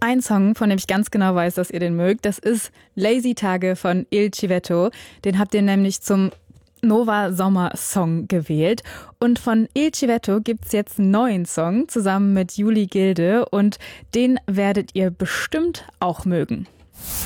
Ein Song, von dem ich ganz genau weiß, dass ihr den mögt, das ist Lazy Tage von Il Civetto. Den habt ihr nämlich zum Nova Sommer Song gewählt. Und von Il Civetto gibt's jetzt einen neuen Song zusammen mit Juli Gilde und den werdet ihr bestimmt auch mögen.